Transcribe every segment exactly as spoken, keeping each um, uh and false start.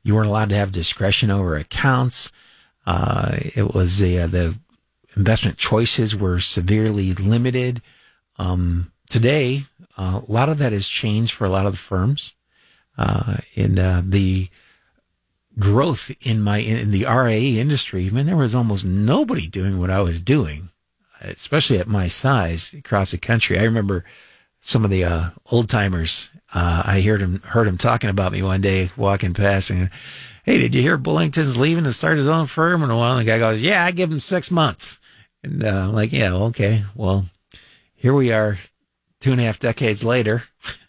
you weren't allowed to have discretion over accounts. Uh, it was the, uh, the investment choices were severely limited. Um, today, uh, a lot of that has changed for a lot of the firms. Uh, in uh, the growth in my in the R I A industry, I mean, there was almost nobody doing what I was doing, especially at my size across the country. I remember some of the uh, old timers. Uh, I heard him heard him talking about me one day walking past, and hey, did you hear Bullington's leaving to start his own firm? And one the guy goes, "Yeah, I give him six months." And uh, I'm like, "Yeah, okay. Well, here we are, two and a half decades later."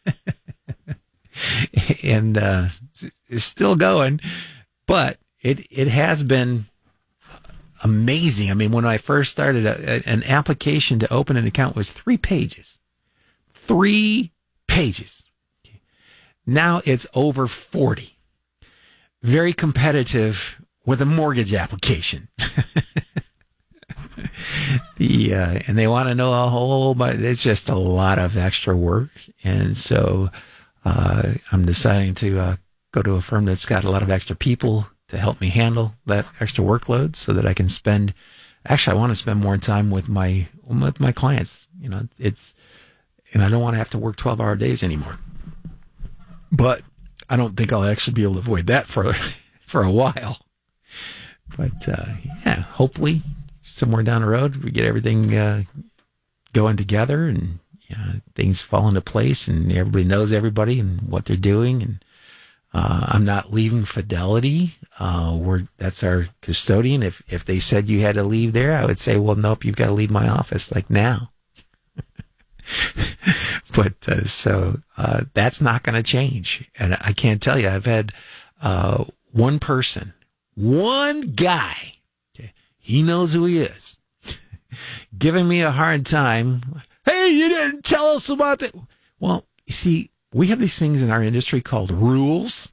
And uh, it's still going, but it it has been amazing. I mean, when I first started, a, an application to open an account was three pages. Three pages. Now it's over forty. Very competitive with a mortgage application. the uh, and they want to know a whole, but it's just a lot of extra work, and so. Uh, I'm deciding to uh, go to a firm that's got a lot of extra people to help me handle that extra workload, so that I can spend. Actually, I want to spend more time with my with my clients. You know, it's and I don't want to have to work twelve hour days anymore. But I don't think I'll actually be able to avoid that for for a while. But uh, yeah, hopefully somewhere down the road we get everything uh, going together and. Yeah, things fall into place and everybody knows everybody and what they're doing. And uh, I'm not leaving Fidelity. Uh, we're, that's our custodian. If if they said you had to leave there, I would say, well, nope, you've got to leave my office like now. But uh, so uh, that's not going to change. And I can't tell you, I've had uh, one person, one guy, okay, he knows who he is, giving me a hard time. Hey, you didn't tell us about that. Well, you see, we have these things in our industry called rules,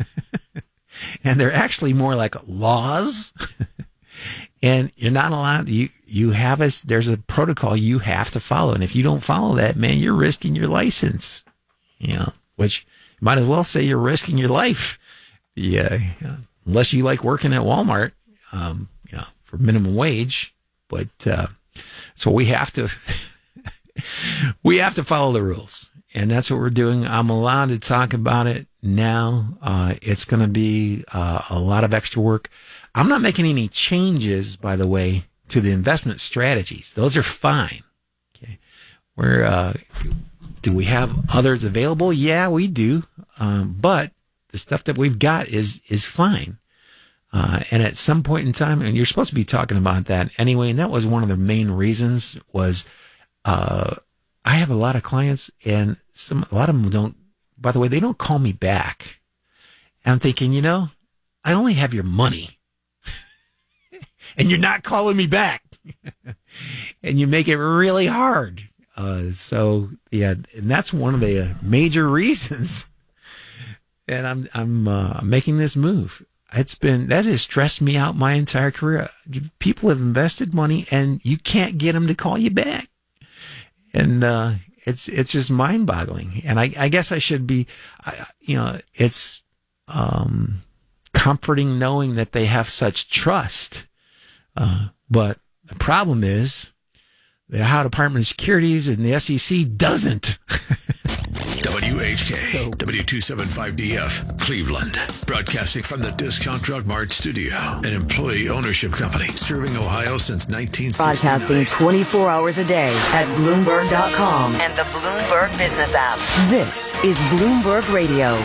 and they're actually more like laws. And you're not allowed. You you have a there's a protocol you have to follow, and if you don't follow that, man, you're risking your license. You know, which you might as well say you're risking your life. Yeah, unless you like working at Walmart, um, you know, for minimum wage. But uh, so we have to. We have to follow the rules, and that's what we're doing. I'm allowed to talk about it now. Uh, it's going to be uh, a lot of extra work. I'm not making any changes, by the way, to the investment strategies. Those are fine. Okay, we're uh, do we have others available? Yeah, we do. Um, but the stuff that we've got is is fine. Uh, and at some point in time, and you're supposed to be talking about that anyway. And that was one of the main reasons was. Uh, I have a lot of clients, and some a lot of them don't. By the way, they don't call me back. And I'm thinking, you know, I only have your money, and you're not calling me back, and you make it really hard. Uh, so yeah, and that's one of the uh, major reasons. And I'm I'm uh, making this move. It's been that has stressed me out my entire career. People have invested money, and you can't get them to call you back. And, uh, it's, it's just mind boggling. And I, I guess I should be, I, you know, it's, um, comforting knowing that they have such trust. Uh, but the problem is the Ohio Department of Securities and the S E C doesn't. W H K, W two seventy-five D F, Cleveland. Broadcasting from the Discount Drug Mart studio. An employee ownership company serving Ohio since nineteen sixty-nine. Broadcasting twenty-four hours a day at Bloomberg dot com and the Bloomberg Business app. This is Bloomberg Radio.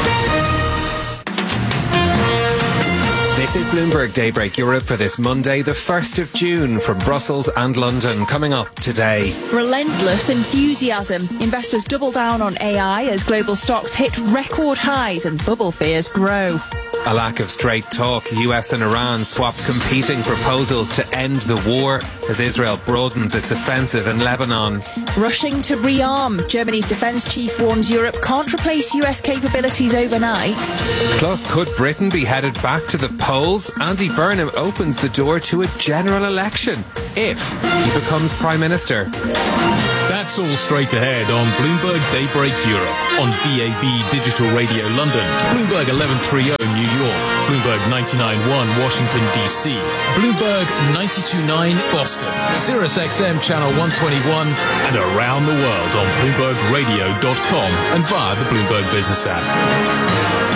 This is Bloomberg Daybreak Europe for this Monday, the first of June, from Brussels and London. Coming up today. Relentless enthusiasm. Investors double down on A I as global stocks hit record highs and bubble fears grow. A lack of straight talk. U S and Iran swap competing proposals to end the war as Israel broadens its offensive in Lebanon. Rushing to rearm. Germany's defence chief warns Europe can't replace U S capabilities overnight. Plus, could Britain be headed back to the polls? Andy Burnham opens the door to a general election if he becomes Prime Minister. That That's all straight ahead on Bloomberg Daybreak Europe, on D A B Digital Radio London, Bloomberg eleven thirty New York, Bloomberg ninety-nine point one Washington D C, Bloomberg ninety-two point nine Boston, Sirius X M Channel one twenty-one, and around the world on Bloomberg Radio dot com and via the Bloomberg Business app.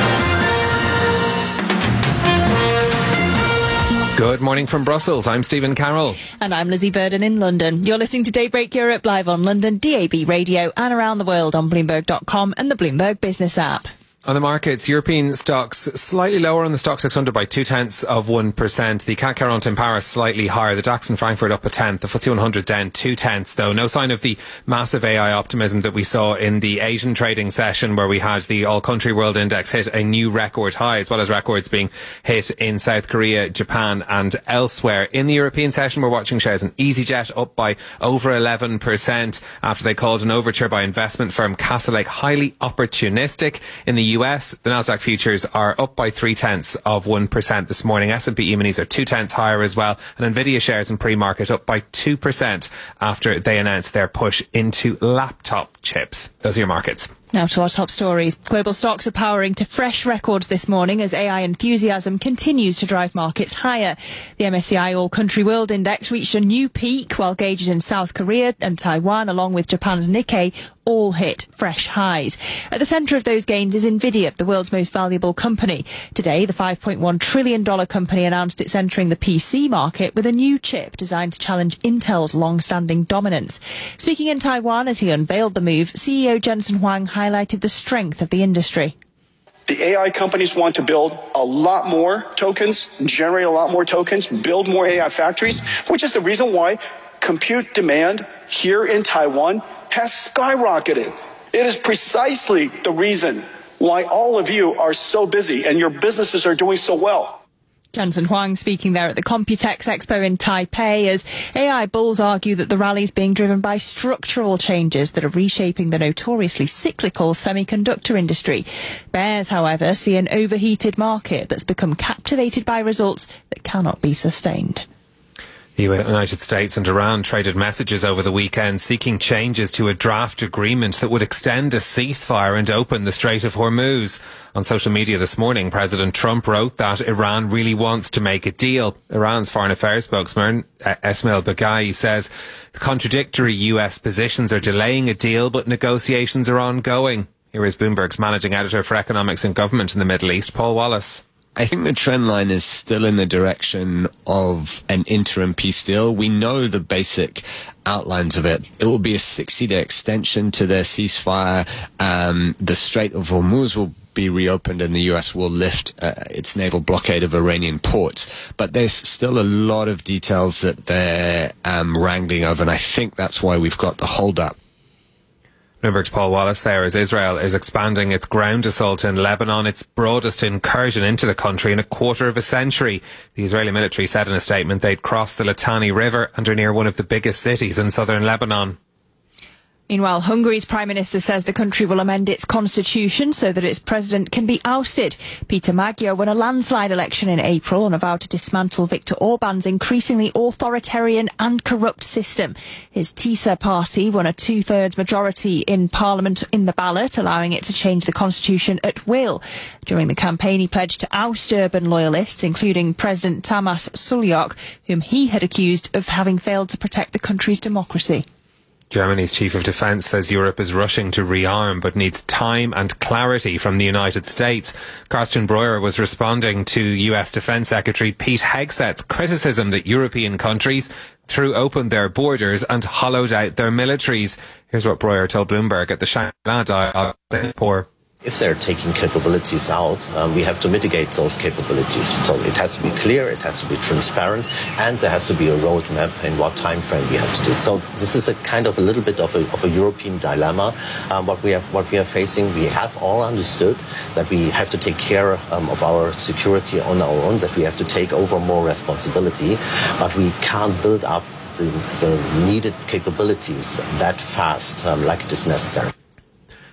Good morning from Brussels. I'm Stephen Carroll. And I'm Lizzie Burden in London. You're listening to Daybreak Europe live on London, D A B Radio, and around the world on Bloomberg dot com and the Bloomberg Business app. On the markets, European stocks slightly lower on the Stoxx six hundred by two tenths of one percent. The C A C quarante in Paris slightly higher. The DAX in Frankfurt up a tenth. The F T S E one hundred down two tenths, though. No sign of the massive A I optimism that we saw in the Asian trading session, where we had the all-country world index hit a new record high, as well as records being hit in South Korea, Japan and elsewhere. In the European session, we're watching shares in EasyJet up by over eleven percent after they called an overture by investment firm Castlelake highly opportunistic. In the U S, the Nasdaq futures are up by three tenths of one percent this morning. S and P E-minis are two tenths higher as well, and Nvidia shares in pre-market up by two percent after they announced their push into laptop chips. Those are your markets. Now to our top stories. Global stocks are powering to fresh records this morning as A I enthusiasm continues to drive markets higher. The M S C I All Country World Index reached a new peak, while gauges in South Korea and Taiwan, along with Japan's Nikkei, all hit fresh highs. At the centre of those gains is Nvidia, the world's most valuable company. Today, the five point one trillion dollars company announced it's entering the P C market with a new chip designed to challenge Intel's long-standing dominance. Speaking in Taiwan as he unveiled the move, C E O Jensen Huang highlighted the strength of the industry. The A I companies want to build a lot more tokens, generate a lot more tokens, build more A I factories, which is the reason why compute demand here in Taiwan has skyrocketed. It is precisely the reason why all of you are so busy and your businesses are doing so well. Jensen Huang speaking there at the Computex Expo in Taipei as A I bulls argue that the rally is being driven by structural changes that are reshaping the notoriously cyclical semiconductor industry. Bears, however, see an overheated market that's become captivated by results that cannot be sustained. The United States and Iran traded messages over the weekend seeking changes to a draft agreement that would extend a ceasefire and open the Strait of Hormuz. On social media this morning, President Trump wrote that Iran really wants to make a deal. Iran's foreign affairs spokesman, Esmail Baghai, says the contradictory U S positions are delaying a deal, but negotiations are ongoing. Here is Bloomberg's managing editor for economics and government in the Middle East, Paul Wallace. I think the trend line is still in the direction of an interim peace deal. We know the basic outlines of it. It will be a sixty-day extension to their ceasefire. Um, the Strait of Hormuz will be reopened and the U S will lift uh, its naval blockade of Iranian ports. But there's still a lot of details that they're um, wrangling over, and I think that's why we've got the hold-up. Bloomberg's Paul Wallace there as Israel is expanding its ground assault in Lebanon, its broadest incursion into the country in a quarter of a century. The Israeli military said in a statement they'd crossed the Litani River and are near one of the biggest cities in southern Lebanon. Meanwhile, Hungary's Prime Minister says the country will amend its constitution so that its president can be ousted. Peter Magyar won a landslide election in April on a vow to dismantle Viktor Orban's increasingly authoritarian and corrupt system. His TISA party won a two-thirds majority in Parliament in the ballot, allowing it to change the constitution at will. During the campaign, he pledged to oust urban loyalists, including President Tamas Sulyok, whom he had accused of having failed to protect the country's democracy. Germany's chief of defence says Europe is rushing to rearm but needs time and clarity from the United States. Karsten Breuer was responding to U S Defence Secretary Pete Hegseth's criticism that European countries threw open their borders and hollowed out their militaries. Here's what Breuer told Bloomberg at the Shangri-La dialogue in Singapore. If they're taking capabilities out, um, we have to mitigate those capabilities. So it has to be clear, it has to be transparent, and there has to be a roadmap in what time frame we have to do. So this is a kind of a little bit of a, of a European dilemma. Um, what we have, what we are facing, we have all understood that we have to take care um, of our security on our own, that we have to take over more responsibility, but we can't build up the, the needed capabilities that fast, um, like it is necessary.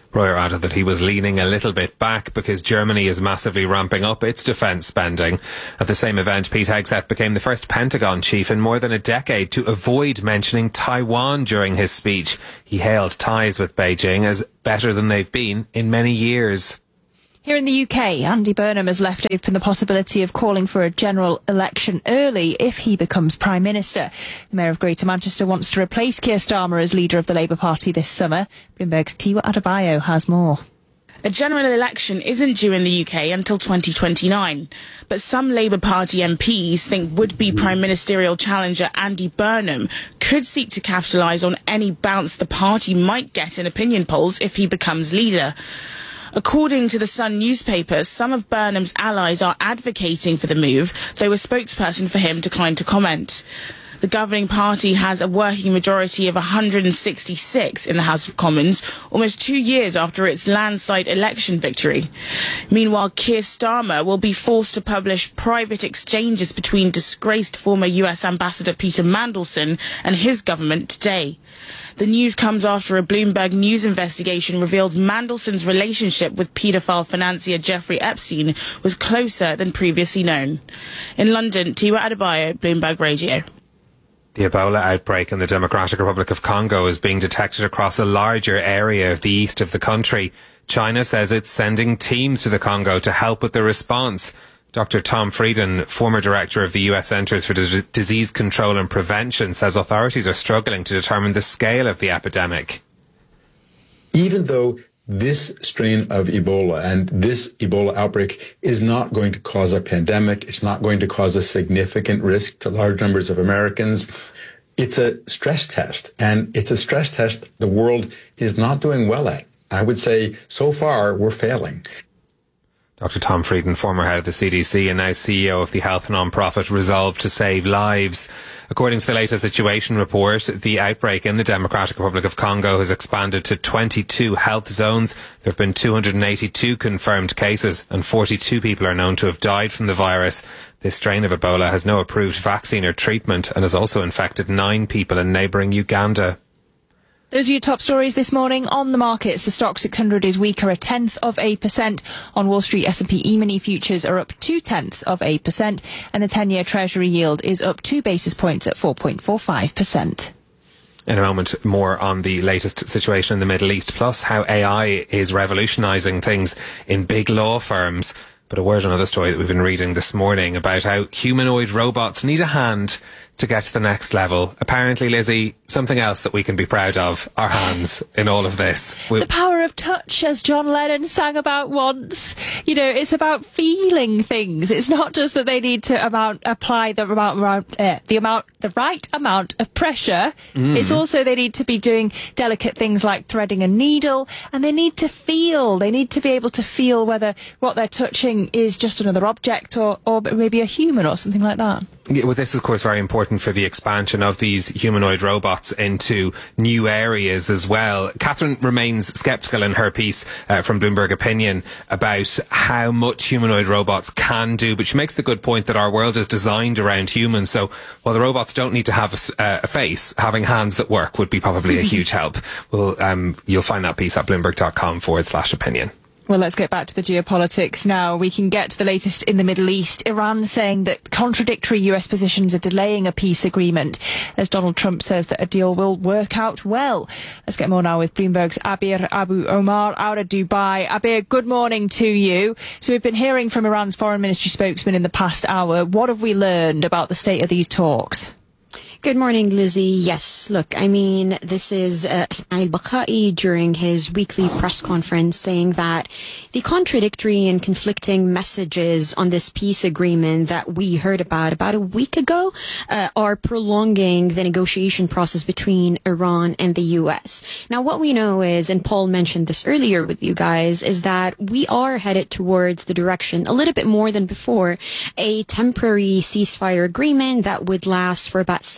Royer added that he was leaning a little bit back because Germany is massively ramping up its defence spending. At the same event, Pete Hegseth became the first Pentagon chief in more than a decade to avoid mentioning Taiwan during his speech. He hailed ties with Beijing as better than they've been in many years. Here in the U K, Andy Burnham has left open the possibility of calling for a general election early if he becomes Prime Minister. The Mayor of Greater Manchester wants to replace Keir Starmer as leader of the Labour Party this summer. Bloomberg's Tiwa Adebayo has more. A general election isn't due in the U K until twenty twenty-nine, but some Labour Party M Ps think would-be Prime Ministerial challenger Andy Burnham could seek to capitalise on any bounce the party might get in opinion polls if he becomes leader. According to the Sun newspaper, some of Burnham's allies are advocating for the move, though a spokesperson for him declined to comment. The governing party has a working majority of one hundred sixty-six in the House of Commons, almost two years after its landslide election victory. Meanwhile, Keir Starmer will be forced to publish private exchanges between disgraced former U S Ambassador Peter Mandelson and his government today. The news comes after a Bloomberg News investigation revealed Mandelson's relationship with paedophile financier Jeffrey Epstein was closer than previously known. In London, Tiwa Adebayo, Bloomberg Radio. The Ebola outbreak in the Democratic Republic of Congo is being detected across a larger area of the east of the country. China says it's sending teams to the Congo to help with the response. Doctor Tom Frieden, former director of the U S Centers for D- Disease Control and Prevention, says authorities are struggling to determine the scale of the epidemic. Even though this strain of Ebola and this Ebola outbreak is not going to cause a pandemic, it's not going to cause a significant risk to large numbers of Americans, it's a stress test. And it's a stress test the world is not doing well at. I would say so far we're failing. Doctor Tom Frieden, former head of the C D C and now C E O of the health non-profit Resolve to Save Lives. According to the latest situation report, the outbreak in the Democratic Republic of Congo has expanded to twenty-two health zones. There have been two hundred eighty-two confirmed cases and forty-two people are known to have died from the virus. This strain of Ebola has no approved vaccine or treatment and has also infected nine people in neighbouring Uganda. Those are your top stories this morning. On the markets, the Stock six hundred is weaker, a tenth of a percent. On Wall Street, S and P E-mini futures are up two tenths of a percent, and the ten-year Treasury yield is up two basis points at four point four five percent. In a moment, more on the latest situation in the Middle East, plus how A I is revolutionising things in big law firms. But a word on another story that we've been reading this morning about how humanoid robots need a hand to get to the next level. Apparently, Lizzie, something else that we can be proud of, our hands in all of this. We'll- the power of touch, as John Lennon sang about once. You know, it's about feeling things. It's not just that they need to amount, apply the amount, uh, the amount, the right amount of pressure. Mm. It's also they need to be doing delicate things like threading a needle, and they need to feel. They need to be able to feel whether what they're touching is just another object or, or maybe a human or something like that. Yeah, well, this is, of course, very important for the expansion of these humanoid robots into new areas as well. Catherine remains sceptical in her piece uh, from Bloomberg Opinion about how much humanoid robots can do, but she makes the good point that our world is designed around humans. So while the robots don't need to have a, uh, a face, having hands that work would be probably a huge help. Well, um, you'll find that piece at bloomberg.com forward slash opinion. Well, let's get back to the geopolitics now. We can get to the latest in the Middle East. Iran saying that contradictory U S positions are delaying a peace agreement, as Donald Trump says that a deal will work out well. Let's get more now with Bloomberg's Abir Abu Omar out of Dubai. Abir, good morning to you. So we've been hearing from Iran's foreign ministry spokesman in the past hour. What have we learned about the state of these talks? Good morning, Lizzie. Yes, look, I mean, this is uh, Ismail Baqai during his weekly press conference saying that the contradictory and conflicting messages on this peace agreement that we heard about about a week ago uh, are prolonging the negotiation process between Iran and the U S. Now, what we know is, and Paul mentioned this earlier with you guys, is that we are headed towards the direction, a little bit more than before, a temporary ceasefire agreement that would last for about six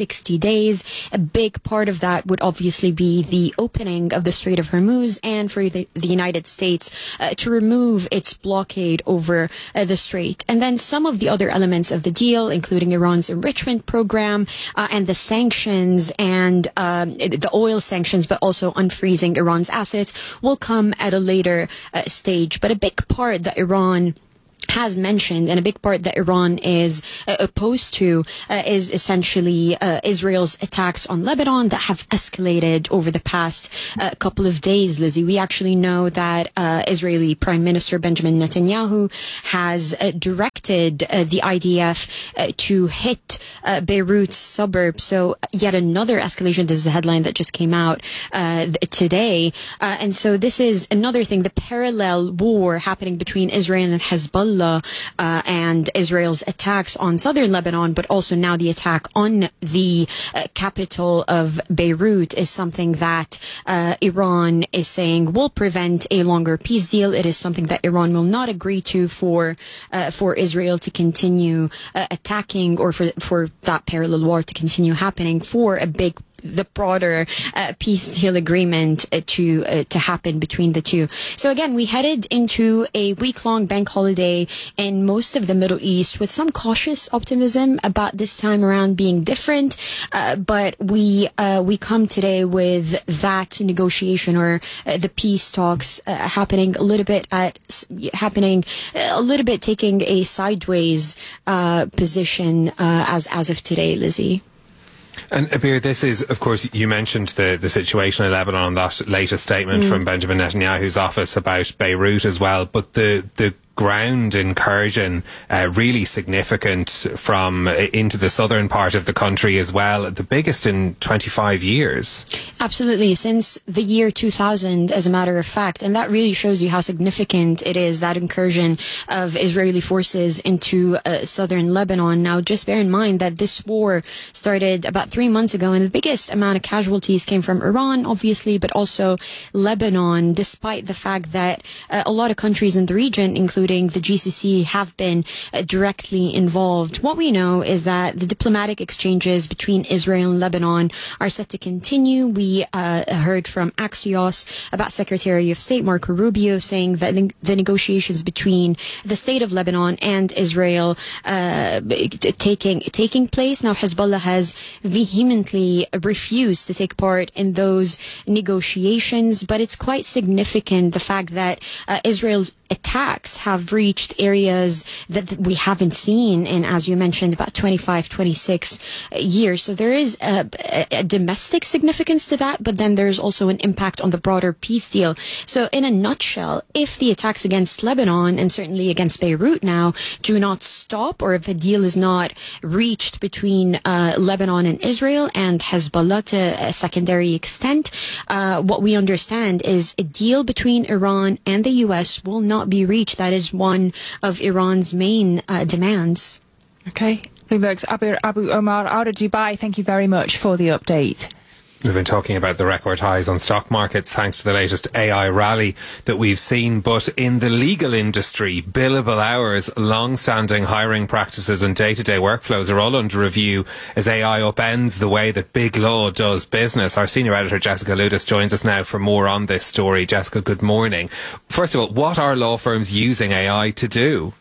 sixty days. A big part of that would obviously be the opening of the Strait of Hormuz and for the, the United States uh, to remove its blockade over uh, the strait. And then some of the other elements of the deal, including Iran's enrichment program uh, and the sanctions and uh, the oil sanctions, but also unfreezing Iran's assets, will come at a later uh, stage. But a big part that Iran has mentioned and a big part that Iran is uh, opposed to uh, is essentially uh, Israel's attacks on Lebanon that have escalated over the past uh, couple of days, Lizzie. We actually know that uh, Israeli Prime Minister Benjamin Netanyahu has uh, directed uh, the I D F uh, to hit uh, Beirut's suburbs. So yet another escalation. This is a headline that just came out uh, today. Uh, and so this is another thing, the parallel war happening between Israel and Hezbollah Uh, and Israel's attacks on southern Lebanon, but also now the attack on the uh, capital of Beirut is something that uh, Iran is saying will prevent a longer peace deal. It is something that Iran will not agree to for uh, for Israel to continue uh, attacking or for for that parallel war to continue happening for a big the broader uh, peace deal agreement uh, to uh, to happen between the two. So again, we headed into a week-long bank holiday in most of the Middle East with some cautious optimism about this time around being different. Uh, but we uh, we come today with that negotiation or uh, the peace talks uh, happening a little bit at happening a little bit taking a sideways uh, position uh, as as of today, Lizzie. And Abir, this is, of course, you mentioned the, the situation in Lebanon, that latest statement mm. from Benjamin Netanyahu's office about Beirut as well, but the, the ground incursion uh, really significant from uh, into the southern part of the country as well, the biggest in twenty-five years. Absolutely, since the year two thousand, as a matter of fact, and that really shows you how significant it is, that incursion of Israeli forces into uh, southern Lebanon. Now, just bear in mind that this war started about three months ago, and the biggest amount of casualties came from Iran, obviously, but also Lebanon, despite the fact that uh, a lot of countries in the region, including the G C C, have been uh, directly involved. What we know is that the diplomatic exchanges between Israel and Lebanon are set to continue. We uh, heard from Axios about Secretary of State Marco Rubio saying that ne- the negotiations between the state of Lebanon and Israel uh, taking taking place. Now, Hezbollah has vehemently refused to take part in those negotiations, but it's quite significant the fact that uh, Israel's attacks have reached areas that we haven't seen in, as you mentioned, about twenty-five, twenty-six years. So there is a, a domestic significance to that, but then there's also an impact on the broader peace deal. So in a nutshell, if the attacks against Lebanon and certainly against Beirut now do not stop, or if a deal is not reached between uh, Lebanon and Israel and Hezbollah to a secondary extent, uh, what we understand is a deal between Iran and the U S will not be reached. That is one of Iran's main uh, demands. Okay. Bloomberg's Abir Abu Omar out of Dubai. Thank you very much for the update. We've been talking about the record highs on stock markets thanks to the latest A I rally that we've seen. But in the legal industry, billable hours, long-standing hiring practices and day-to-day workflows are all under review as A I upends the way that big law does business. Our senior editor, Jessica Ludis, joins us now for more on this story. Jessica, good morning. First of all, what are law firms using A I to do?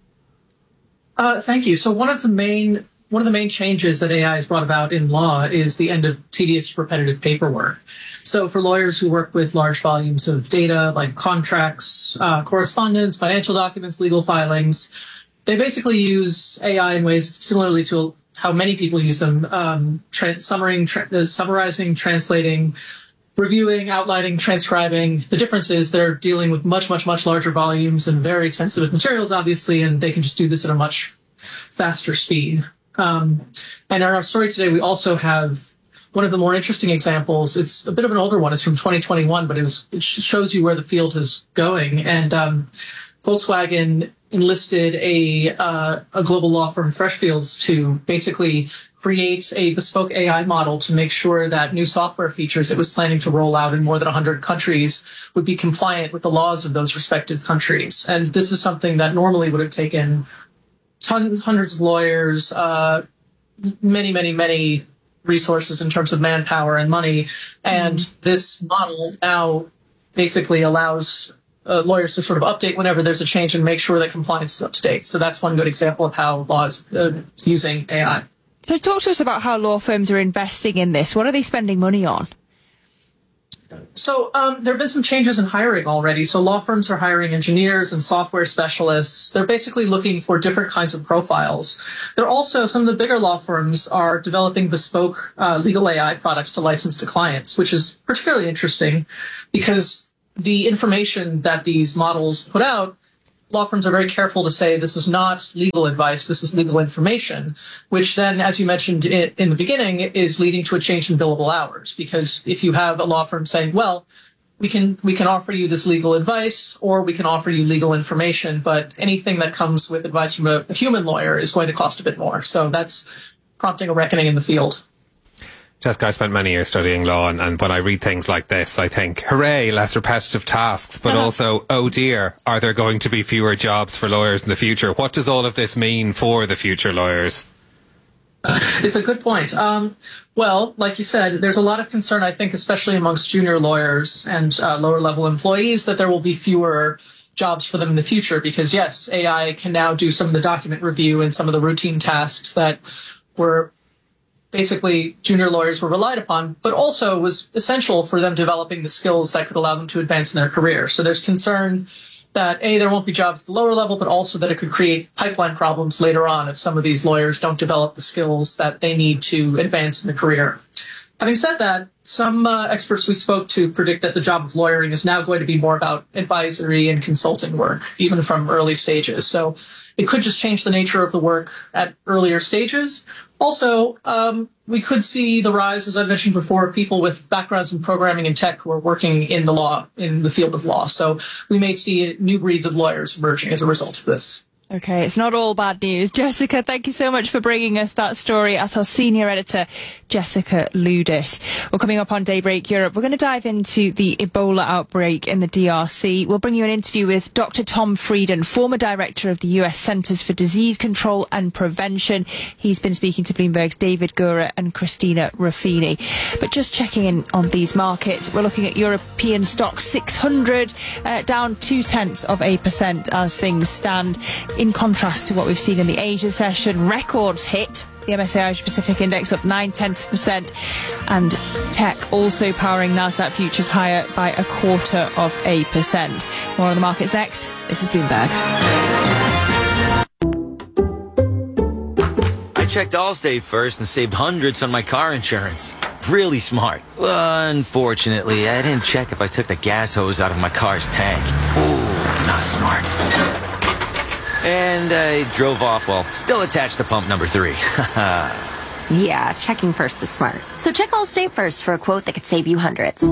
Uh, thank you. So one of the main One of the main changes that A I has brought about in law is the end of tedious, repetitive paperwork. So for lawyers who work with large volumes of data, like contracts, uh, correspondence, financial documents, legal filings, they basically use A I in ways similarly to how many people use them, um, tra- summarizing, tra- summarizing, translating, reviewing, outlining, transcribing. The difference is they're dealing with much, much, much larger volumes and very sensitive materials, obviously, and they can just do this at a much faster speed. Um, and in our story today, we also have one of the more interesting examples. It's a bit of an older one. It's from twenty twenty-one, but it, was, it shows you where the field is going. And um, Volkswagen enlisted a uh, a global law firm, Freshfields, to basically create a bespoke A I model to make sure that new software features it was planning to roll out in more than one hundred countries would be compliant with the laws of those respective countries. And this is something that normally would have taken tons, hundreds of lawyers, uh, many, many, many resources in terms of manpower and money. And mm-hmm. this model now basically allows uh, lawyers to sort of update whenever there's a change and make sure that compliance is up to date. So that's one good example of how law is uh, using A I. So talk to us about how law firms are investing in this. What are they spending money on? So um, there have been some changes in hiring already. So law firms are hiring engineers and software specialists. They're basically looking for different kinds of profiles. They're also, some of the bigger law firms are developing bespoke uh, legal A I products to license to clients, which is particularly interesting because the information that these models put out, law firms are very careful to say this is not legal advice, this is legal information, which then, as you mentioned in the beginning, is leading to a change in billable hours. Because if you have a law firm saying, well, we can we can offer you this legal advice or we can offer you legal information, but anything that comes with advice from a, a human lawyer is going to cost a bit more. So that's prompting a reckoning in the field. Jessica, I spent many years studying law, and, and when I read things like this, I think, hooray, less repetitive tasks, but uh-huh. also, oh dear, are there going to be fewer jobs for lawyers in the future? What does all of this mean for the future lawyers? Uh, it's a good point. Um, well, like you said, there's a lot of concern, I think, especially amongst junior lawyers and uh, lower-level employees, that there will be fewer jobs for them in the future because, yes, A I can now do some of the document review and some of the routine tasks that were basically junior lawyers were relied upon, but also was essential for them developing the skills that could allow them to advance in their career. So there's concern that, A, there won't be jobs at the lower level, but also that it could create pipeline problems later on if some of these lawyers don't develop the skills that they need to advance in the career. Having said that, some uh, experts we spoke to predict that the job of lawyering is now going to be more about advisory and consulting work, even from early stages. So it could just change the nature of the work at earlier stages. Also, um, we could see the rise, as I mentioned before, of people with backgrounds in programming and tech who are working in the law, in the field of law. So we may see new breeds of lawyers emerging as a result of this. Okay, it's not all bad news. Jessica, thank you so much for bringing us that story as our senior editor, Jessica Ludis. Well, coming up on Daybreak Europe, we're going to dive into the Ebola outbreak in the D R C. We'll bring you an interview with Doctor Tom Frieden, former director of the U S Centers for Disease Control and Prevention. He's been speaking to Bloomberg's David Gura and Christina Ruffini. But just checking in on these markets, we're looking at European stocks six hundred, uh, down two tenths of a percent as things stand. In contrast to what we've seen in the Asia session, records hit. The M S C I Asia Pacific Index up nine tenths of a percent, and tech also powering Nasdaq futures higher by a quarter of a percent. More on the markets next. This is Bloomberg. I checked Allstate first and saved hundreds on my car insurance. Really smart. Unfortunately, I didn't check if I took the gas hose out of my car's tank. Ooh, not smart. And I drove off while still attached to pump number three. Yeah, checking first is smart. So check Allstate first for a quote that could save you hundreds.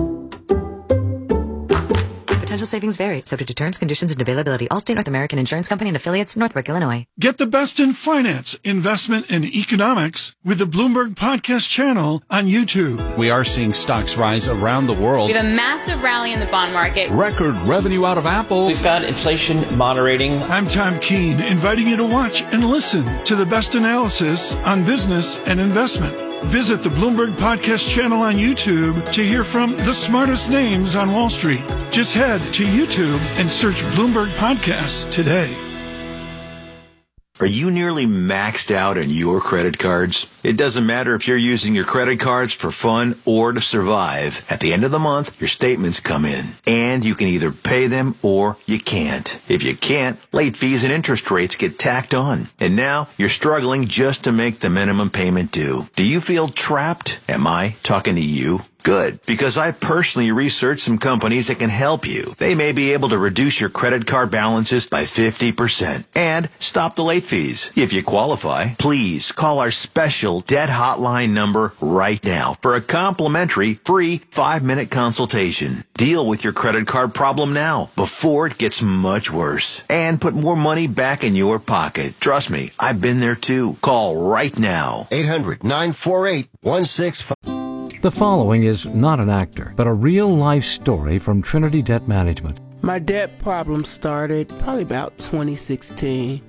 Potential savings vary, subject to terms, conditions, and availability. Allstate North American Insurance Company and affiliates, Northbrook, Illinois. Get the best in finance, investment, and economics with the Bloomberg Podcast channel on YouTube. We are seeing stocks rise around the world. We have a massive rally in the bond market. Record revenue out of Apple. We've got inflation moderating. I'm Tom Keene, inviting you to watch and listen to the best analysis on business and investment. Visit the Bloomberg Podcast channel on YouTube to hear from the smartest names on Wall Street. Just head to YouTube and search Bloomberg Podcasts today. Are you nearly maxed out on your credit cards? It doesn't matter if you're using your credit cards for fun or to survive. At the end of the month, your statements come in, and you can either pay them or you can't. If you can't, late fees and interest rates get tacked on. And now you're struggling just to make the minimum payment due. Do you feel trapped? Am I talking to you? Good, because I personally researched some companies that can help you. They may be able to reduce your credit card balances by fifty percent and stop the late fees. If you qualify, please call our special debt hotline number right now for a complimentary free five-minute consultation. Deal with your credit card problem now before it gets much worse and put more money back in your pocket. Trust me, I've been there too. Call right now. eight hundred, nine four eight, one six five. The following is not an actor, but a real-life story from Trinity Debt Management. My debt problem started probably about twenty sixteen.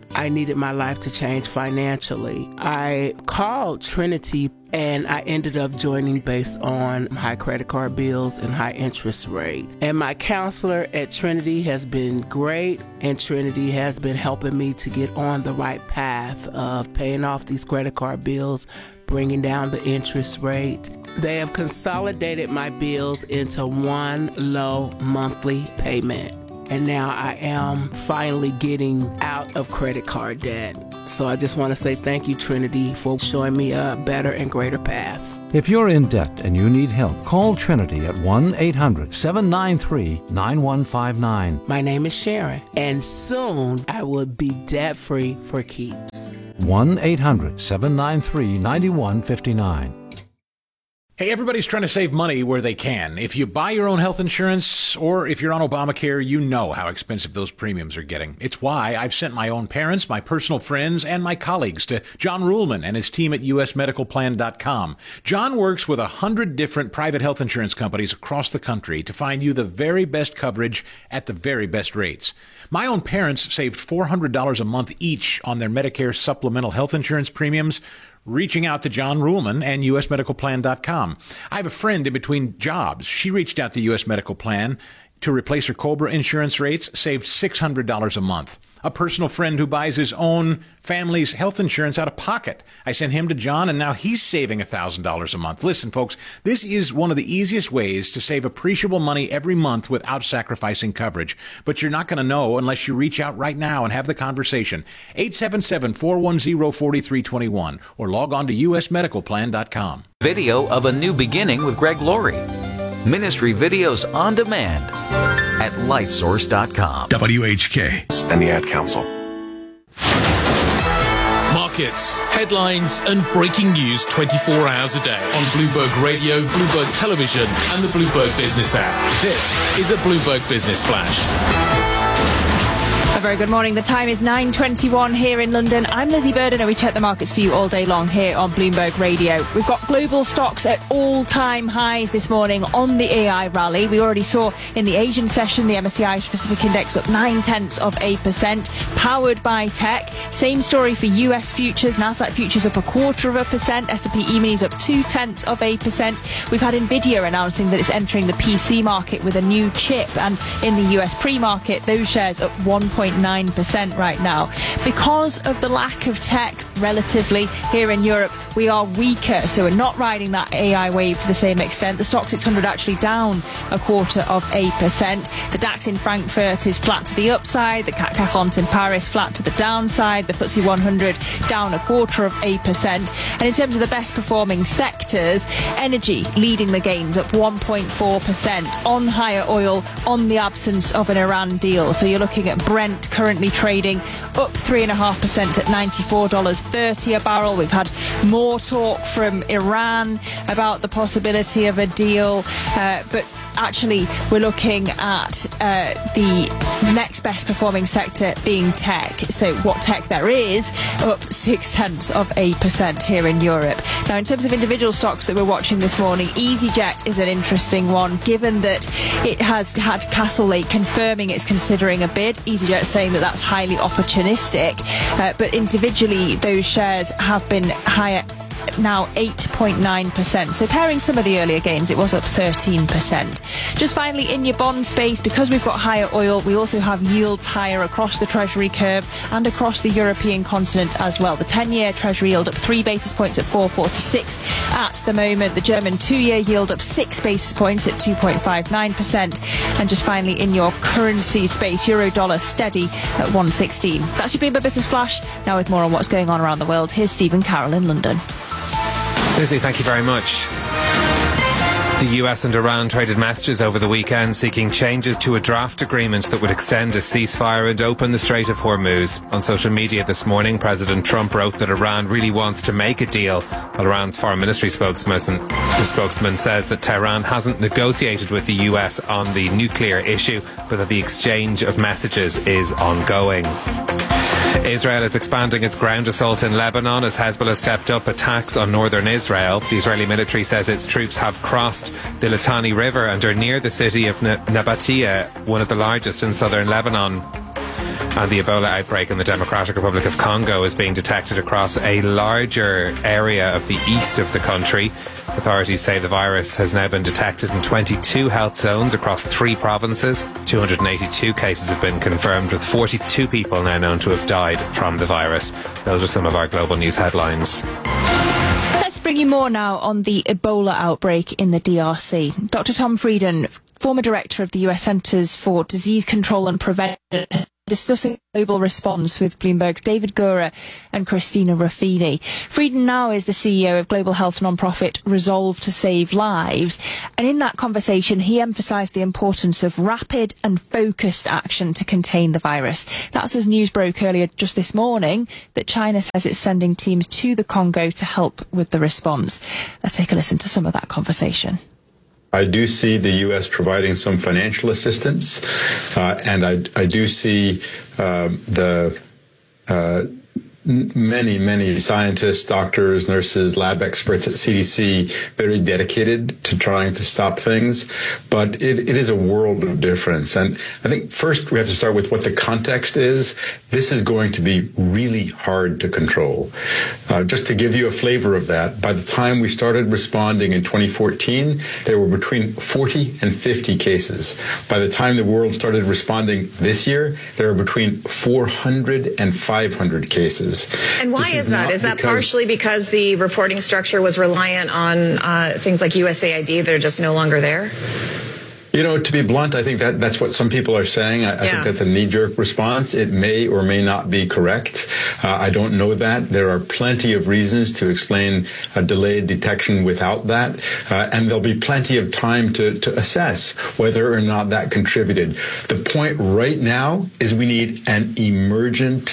I needed my life to change financially. I called Trinity and I ended up joining based on high credit card bills and high interest rate. And my counselor at Trinity has been great, and Trinity has been helping me to get on the right path of paying off these credit card bills, bringing down the interest rate. They have consolidated my bills into one low monthly payment. And now I am finally getting out of credit card debt. So I just want to say thank you, Trinity, for showing me a better and greater path. If you're in debt and you need help, call Trinity at one eight hundred seven nine three nine one five nine. My name is Sharon, and soon I will be debt-free for keeps. one eight hundred seven nine three nine one five nine. Hey, everybody's trying to save money where they can. If you buy your own health insurance or if you're on Obamacare, you know how expensive those premiums are getting. It's why I've sent my own parents, my personal friends, and my colleagues to John Ruhlman and his team at U S medical plan dot com. John works with a hundred different private health insurance companies across the country to find you the very best coverage at the very best rates. My own parents saved four hundred dollars a month each on their Medicare supplemental health insurance premiums, reaching out to John Ruhlman and U S medical plan dot com. I have a friend in between jobs. She reached out to U S Medical Plan to replace her COBRA insurance rates, saved six hundred dollars a month. A personal friend who buys his own family's health insurance out of pocket. I sent him to John, and now he's saving one thousand dollars a month. Listen, folks, this is one of the easiest ways to save appreciable money every month without sacrificing coverage. But you're not going to know unless you reach out right now and have the conversation. eight seven seven, four one zero, four three two one or log on to U S medical plan dot com. Video of A New Beginning with Greg Laurie. Ministry videos on demand at light source dot com. W H K and the Ad Council. Markets, headlines, and breaking news twenty-four hours a day on Bloomberg Radio, Bloomberg Television, and the Bloomberg Business app. This is a Bloomberg Business Flash. A very good morning. The time is nine twenty-one here in London. I'm Lizzie Burden and we check the markets for you all day long here on Bloomberg Radio. We've got global stocks at all-time highs this morning on the A I rally. We already saw in the Asian session the M S C I Pacific Index up nine tenths of a percent, powered by tech. Same story for U S futures. Nasdaq futures up a quarter of a percent. S and P E-minis up two tenths of a percent. We've had Nvidia announcing that it's entering the P C market with a new chip, and in the U S pre-market, those shares up one point nine percent right now. Because of the lack of tech relatively here in Europe, we are weaker, so we're not riding that A I wave to the same extent. The Stoxx six hundred actually down a quarter of a percent. The DAX in Frankfurt is flat to the upside. The C A C quarante in Paris flat to the downside. The F T S E one hundred down a quarter of a percent. And in terms of the best performing sectors, energy leading the gains up one point four percent on higher oil, on the absence of an Iran deal. So you're looking at Brent currently trading up three point five percent at ninety-four dollars thirty a barrel. We've had more talk from Iran about the possibility of a deal, uh, but actually we're looking at uh, the next best performing sector being tech. So what tech there is, up six tenths of a percent here in Europe. Now, in terms of individual stocks that we're watching this morning, EasyJet is an interesting one, given that it has had Castlelake confirming it's considering a bid. EasyJet saying that that's highly opportunistic, uh, but individually those shares have been higher, now eight point nine percent. So pairing some of the earlier gains, it was up thirteen percent. Just finally, in your bond space, because we've got higher oil, we also have yields higher across the Treasury curve and across the European continent as well. The ten-year Treasury yield up three basis points at four forty-six at the moment. The German two-year yield up six basis points at two point five nine percent. And just finally, in your currency space, euro dollar steady at one sixteen. That's your Bloomberg Business Flash. Now with more on what's going on around the world, here's Stephen Carroll in London. Lizzie, thank you very much. The U S and Iran traded messages over the weekend seeking changes to a draft agreement that would extend a ceasefire and open the Strait of Hormuz. On social media this morning, President Trump wrote that Iran really wants to make a deal, while Iran's foreign ministry spokesman, the spokesman says that Tehran hasn't negotiated with the U S on the nuclear issue, but that the exchange of messages is ongoing. Israel is expanding its ground assault in Lebanon as Hezbollah stepped up attacks on northern Israel. The Israeli military says its troops have crossed the Litani River and are near the city of Nabatea, one of the largest in southern Lebanon. And the Ebola outbreak in the Democratic Republic of Congo is being detected across a larger area of the east of the country. Authorities say the virus has now been detected in twenty-two health zones across three provinces. two hundred eighty-two cases have been confirmed, with forty-two people now known to have died from the virus. Those are some of our global news headlines. Let's bring you more now on the Ebola outbreak in the D R C. Doctor Tom Frieden, former director of the U S Centers for Disease Control and Prevention, discussing global response with Bloomberg's David Gura and Christina Ruffini. Frieden now is the C E O of global health nonprofit Resolve to Save Lives. And in that conversation, he emphasised the importance of rapid and focused action to contain the virus. That's as news broke earlier just this morning that China says it's sending teams to the Congo to help with the response. Let's take a listen to some of that conversation. I do see the U S providing some financial assistance, uh, and I, I do see uh, the uh, many, many scientists, doctors, nurses, lab experts at C D C very dedicated to trying to stop things. But it, it is a world of difference. And I think first we have to start with what the context is. This is going to be really hard to control. Uh, just to give you a flavor of that, by the time we started responding in twenty fourteen, there were between forty and fifty cases. By the time the world started responding this year, there were between four hundred and five hundred cases. And why is, is that? Is that partially because the reporting structure was reliant on uh, things like U S A I D that are just no longer there? You know, to be blunt, I think that that's what some people are saying. I, I yeah. think that's a knee-jerk response. It may or may not be correct. Uh, I don't know that. There are plenty of reasons to explain a delayed detection without that. Uh, and there'll be plenty of time to, to assess whether or not that contributed. The point right now is we need an emergent,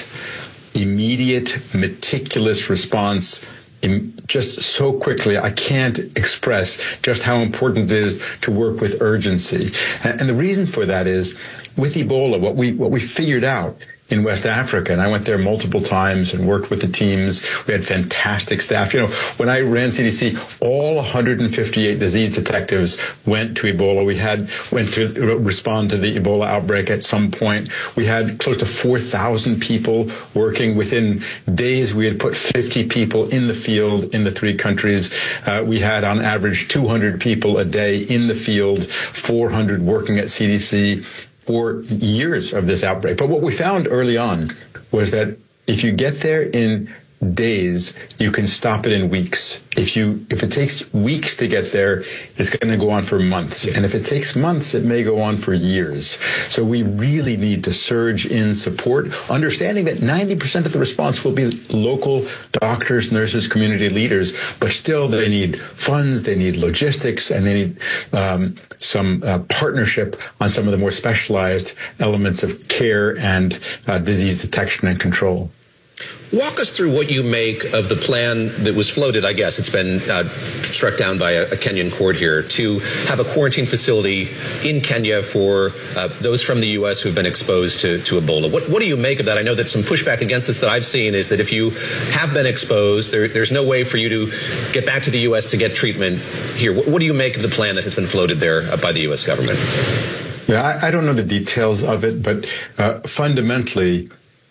immediate, meticulous response in just so quickly. I can't express just how important it is to work with urgency. And, and the reason for that is with Ebola, what we, what we figured out in West Africa, and I went there multiple times and worked with the teams. We had fantastic staff. You know, when I ran C D C, all one hundred fifty-eight disease detectives went to Ebola. We had went to respond to the Ebola outbreak at some point. We had close to four thousand people working. Within days, we had put fifty people in the field in the three countries. Uh, we had, on average, two hundred people a day in the field, four hundred working at C D C. For years of this outbreak. But what we found early on was that if you get there in days, you can stop it in weeks. If you, if it takes weeks to get there, it's going to go on for months. And if it takes months, it may go on for years. So we really need to surge in support, understanding that ninety percent of the response will be local doctors, nurses, community leaders, but still they need funds, they need logistics, and they need um, some uh, partnership on some of the more specialized elements of care and uh, disease detection and control. Walk us through what you make of the plan that was floated. I guess it's been uh, struck down by a, a Kenyan court here to have a quarantine facility in Kenya for uh, those from the U S who have been exposed to, to Ebola. What, what do you make of that? I know that some pushback against this that I've seen is that if you have been exposed, there, there's no way for you to get back to the U S to get treatment here. What, what do you make of the plan that has been floated there by the U S government? Yeah, I, I don't know the details of it, but uh, fundamentally,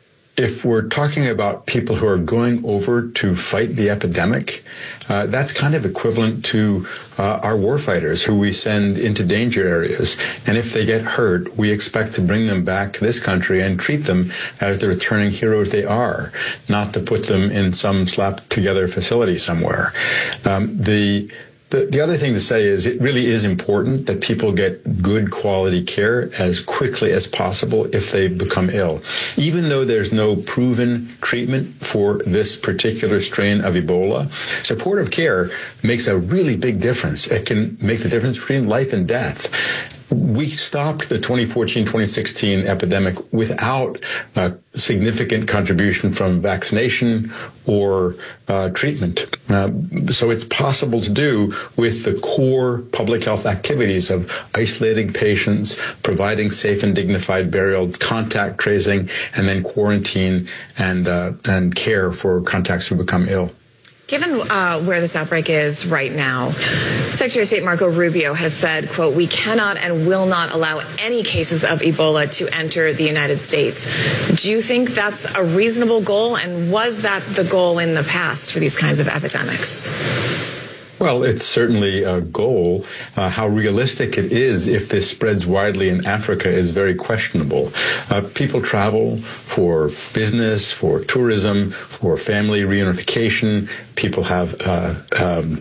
if we're talking about people who are going over to fight the epidemic, uh, that's kind of equivalent to uh, our warfighters who we send into danger areas. And if they get hurt, we expect to bring them back to this country and treat them as the returning heroes they are, not to put them in some slapped-together facility somewhere. Um, the The, the other thing to say is it really is important that people get good quality care as quickly as possible if they become ill. Even though there's no proven treatment for this particular strain of Ebola, supportive care makes a really big difference. It can make the difference between life and death. We stopped the twenty fourteen twenty sixteen epidemic without a significant contribution from vaccination or uh, treatment. Uh, so it's possible to do with the core public health activities of isolating patients, providing safe and dignified burial, contact tracing, and then quarantine and uh, and care for contacts who become ill. Given uh, where this outbreak is right now, Secretary of State Marco Rubio has said, quote, we cannot and will not allow any cases of Ebola to enter the United States. Do you think that's a reasonable goal? And was that the goal in the past for these kinds of epidemics? Well, it's certainly a goal. Uh, how realistic it is if this spreads widely in Africa is very questionable. Uh, people travel for business, for tourism, for family reunification. People have uh, um,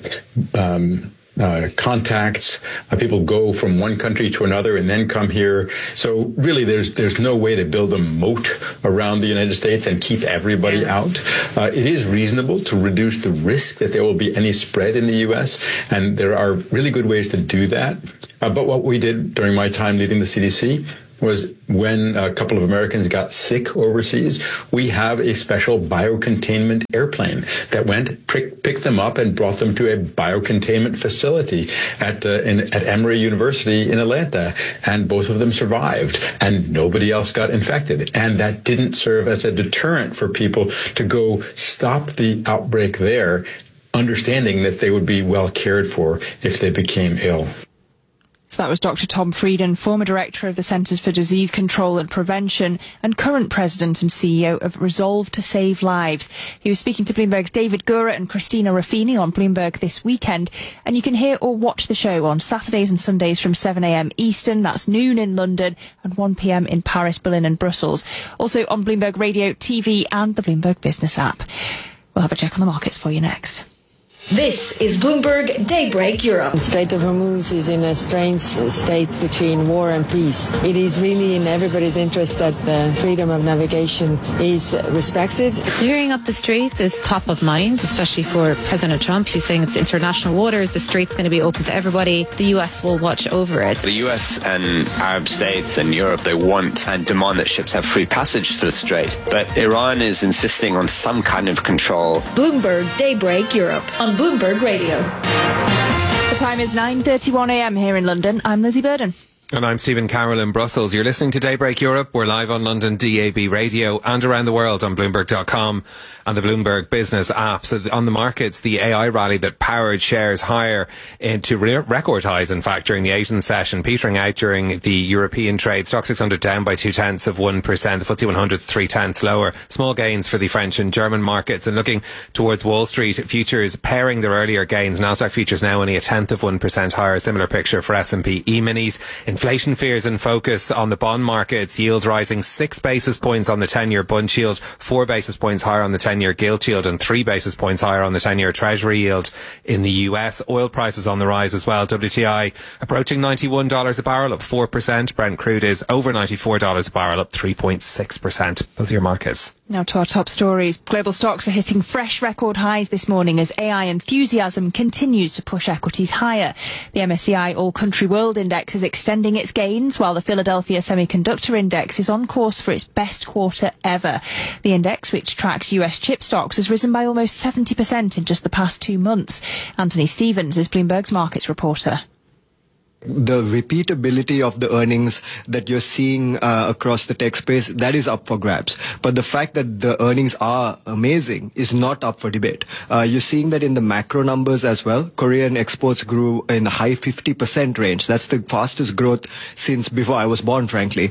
um, uh, contacts. Uh, people go from one country to another and then come here. So really, there's there's no way to build a moat around the United States and keep everybody out. Uh, it is reasonable to reduce the risk that there will be any spread in the U S, and there are really good ways to do that. Uh, but what we did during my time leading the C D C was when a couple of Americans got sick overseas, we have a special biocontainment airplane that went, pick, picked them up and brought them to a biocontainment facility at, uh, in, at Emory University in Atlanta. And both of them survived and nobody else got infected. And that didn't serve as a deterrent for people to go stop the outbreak there, understanding that they would be well cared for if they became ill. So that was Doctor Tom Frieden, former director of the Centres for Disease Control and Prevention and current president and C E O of Resolve to Save Lives. He was speaking to Bloomberg's David Gura and Christina Ruffini on Bloomberg this weekend. And you can hear or watch the show on Saturdays and Sundays from seven a.m. Eastern. That's noon in London and one p.m. in Paris, Berlin and Brussels. Also on Bloomberg Radio, T V and the Bloomberg Business app. We'll have a check on the markets for you next. This is Bloomberg Daybreak Europe. The Strait of Hormuz is in a strange state between war and peace. It is really in everybody's interest that the freedom of navigation is respected. Clearing up the straits is top of mind, especially for President Trump. He's saying it's international waters. The strait's going to be open to everybody. The U S will watch over it. The U S and Arab states and Europe, they want and demand that ships have free passage through the strait. But Iran is insisting on some kind of control. Bloomberg Daybreak Europe on Bloomberg Radio. The time is nine thirty-one a.m. here in London. I'm Lizzie Burden. And I'm Stephen Carroll in Brussels. You're listening to Daybreak Europe. We're live on London D A B radio and around the world on Bloomberg dot com and the Bloomberg Business app. So on the markets, the A I rally that powered shares higher into re- record highs, in fact, during the Asian session, petering out during the European trade. Stock six hundred down by two tenths of one percent. The F T S E one hundred three tenths lower. Small gains for the French and German markets. And looking towards Wall Street, futures pairing their earlier gains. Nasdaq futures now only a tenth of one percent higher. Similar picture for S and P E-minis. Inflation fears in focus on the bond markets. Yields rising six basis points on the ten-year Bund yield, four basis points higher on the ten-year gilt yield, and three basis points higher on the ten-year Treasury yield in the U S. Oil prices on the rise as well. W T I approaching ninety-one dollars a barrel, up four percent. Brent crude is over ninety-four dollars a barrel, up three point six percent. Both your markets. Now to our top stories. Global stocks are hitting fresh record highs this morning as A I enthusiasm continues to push equities higher. The M S C I All Country World Index is extending its gains, while the Philadelphia Semiconductor Index is on course for its best quarter ever. The index, which tracks U S chip stocks, has risen by almost seventy percent in just the past two months. Anthony Stevens is Bloomberg's markets reporter. The repeatability of the earnings that you're seeing uh, across the tech space, that is up for grabs. But the fact that the earnings are amazing is not up for debate. Uh, you're seeing that in the macro numbers as well. Korean exports grew in the high fifty percent range. That's the fastest growth since before I was born, frankly.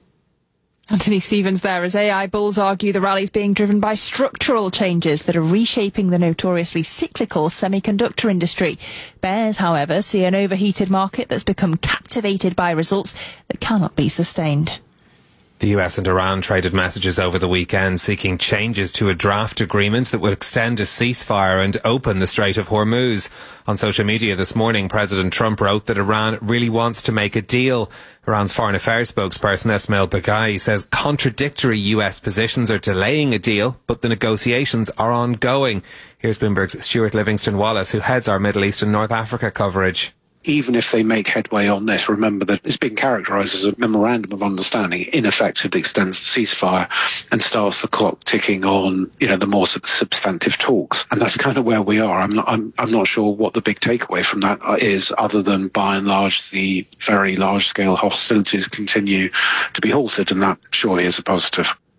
Anthony Stevens there, as A I bulls argue the rally's being driven by structural changes that are reshaping the notoriously cyclical semiconductor industry. Bears, however, see an overheated market that's become captivated by results that cannot be sustained. The U S and Iran traded messages over the weekend seeking changes to a draft agreement that would extend a ceasefire and open the Strait of Hormuz. On social media this morning, President Trump wrote that Iran really wants to make a deal. Iran's foreign affairs spokesperson Esmail Baghaei says contradictory U S positions are delaying a deal, but the negotiations are ongoing. Here's Bloomberg's Stuart Livingston-Wallace, who heads our Middle East and North Africa coverage. Even if they make headway on this, remember that it's been characterised as a memorandum of understanding. In effect, it extends the ceasefire and starts the clock ticking on, you know, the more substantive talks. And that's kind of where we are. I'm not, I'm, I'm not sure what the big takeaway from that is, other than by and large the very large-scale hostilities continue to be halted, and that surely is a positive.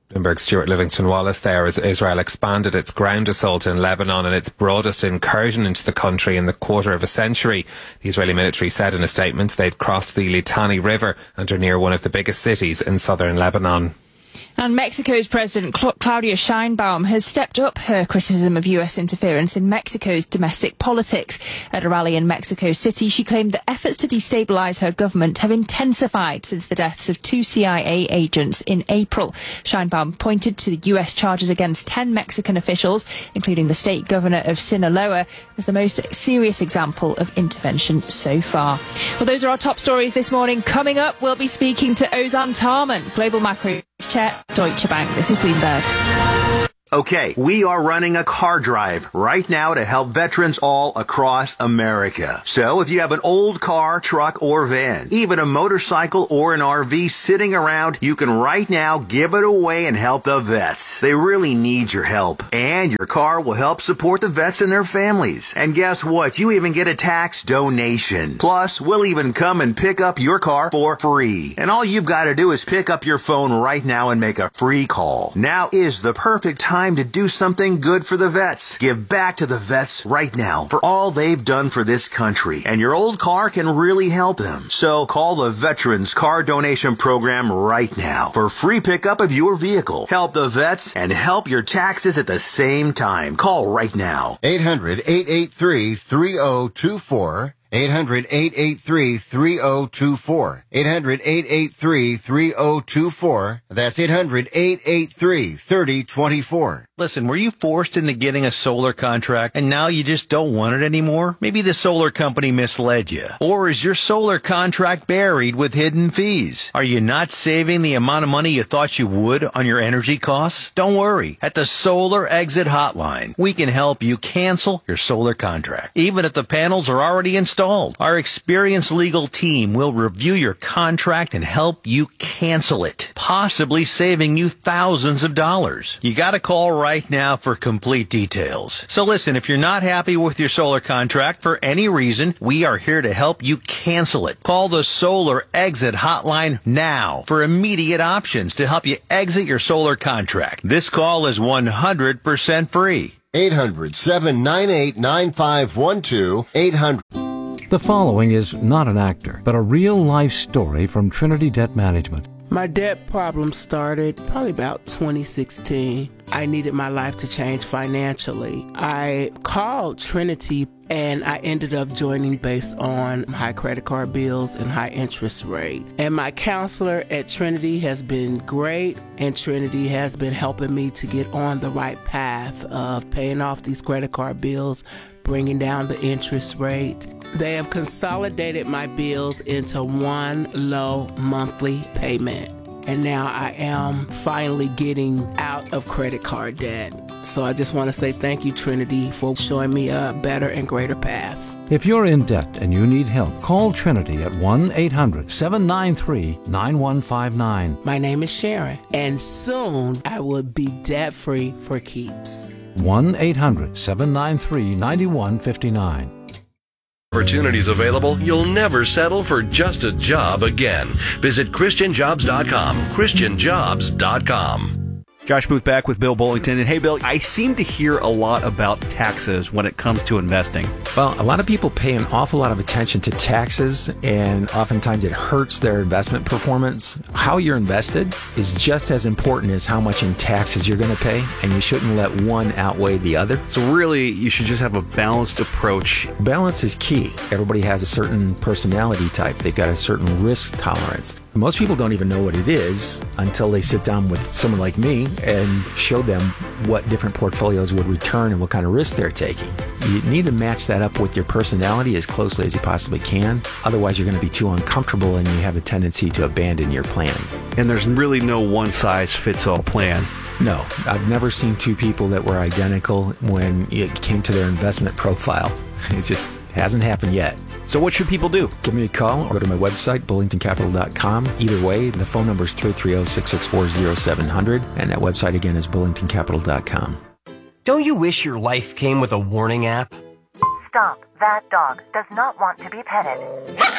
Bloomberg's Stuart Livingston-Wallace there, as Israel expanded its ground assault in Lebanon and its broadest incursion into the country in the quarter of a century. The Israeli military said in a statement they'd crossed the Litani River and are near one of the biggest cities in southern Lebanon. And Mexico's President Cla- Claudia Sheinbaum has stepped up her criticism of U S interference in Mexico's domestic politics. At a rally in Mexico City, she claimed that efforts to destabilise her government have intensified since the deaths of two C I A agents in April. Sheinbaum pointed to the U S charges against ten Mexican officials, including the state governor of Sinaloa, as the most serious example of intervention so far. Well, those are our top stories this morning. Coming up, we'll be speaking to Ozan Tarman, Global Macro Chair, Deutsche Bank. This is Bloomberg. Okay, we are running a car drive right now to help veterans all across America. So if you have an old car, truck, or van, even a motorcycle or an R V sitting around, you can right now give it away and help the vets. They really need your help. And your car will help support the vets and their families. And guess what? You even get a tax donation. Plus, we'll even come and pick up your car for free. And all you've got to do is pick up your phone right now and make a free call. Now is the perfect time Time to do something good for the vets. Give back to the vets right now for all they've done for this country. And your old car can really help them. So call the Veterans Car Donation Program right now for free pickup of your vehicle. Help the vets and help your taxes at the same time. Call right now. eight hundred, eight eight three, three oh two four. eight hundred, eight eight three, three oh two four. eight hundred, eight eight three, three oh two four. That's eight hundred, eight eight three, three oh two four. Listen, were you forced into getting a solar contract and now you just don't want it anymore? Maybe the solar company misled you. Or is your solar contract buried with hidden fees? Are you not saving the amount of money you thought you would on your energy costs? Don't worry. At the Solar Exit Hotline, we can help you cancel your solar contract, even if the panels are already installed. Our experienced legal team will review your contract and help you cancel it, possibly saving you thousands of dollars. You got to call right right now for complete details. So listen, if you're not happy with your solar contract for any reason, we are here to help you cancel it. Call the Solar Exit Hotline now for immediate options to help you exit your solar contract. This call is one hundred percent free. eight hundred, seven nine eight, nine five one two. eight hundred. The following is not an actor, but a real-life story from Trinity Debt Management. My debt problem started probably about twenty sixteen. I needed my life to change financially. I called Trinity and I ended up joining based on high credit card bills and high interest rate. And my counselor at Trinity has been great, and Trinity has been helping me to get on the right path of paying off these credit card bills, bringing down the interest rate. They have consolidated my bills into one low monthly payment. And now I am finally getting out of credit card debt. So I just want to say thank you, Trinity, for showing me a better and greater path. If you're in debt and you need help, call Trinity at one eight hundred, seven nine three, nine one five nine. My name is Sharon, and soon I will be debt-free for keeps. one eight hundred, seven nine three, nine one five nine. Opportunities available, you'll never settle for just a job again. Visit Christian Jobs dot com. Christian Jobs dot com. Josh Booth back with Bill Bullington. And hey, Bill, I seem to hear a lot about taxes when it comes to investing. Well, a lot of people pay an awful lot of attention to taxes, and oftentimes it hurts their investment performance. How you're invested is just as important as how much in taxes you're going to pay, and you shouldn't let one outweigh the other. So really, you should just have a balanced approach. Balance is key. Everybody has a certain personality type. They've got a certain risk tolerance. Most people don't even know what it is until they sit down with someone like me and show them what different portfolios would return and what kind of risk they're taking. You need to match that up with your personality as closely as you possibly can. Otherwise, you're going to be too uncomfortable and you have a tendency to abandon your plans. And there's really no one-size-fits-all plan. No, I've never seen two people that were identical when it came to their investment profile. It just hasn't happened yet. So what should people do? Give me a call or go to my website, bullington capital dot com. Either way, the phone number is three three zero, six six four, zero seven zero zero, and that website again is bullington capital dot com. Don't you wish your life came with a warning app? Stop. That dog does not want to be petted.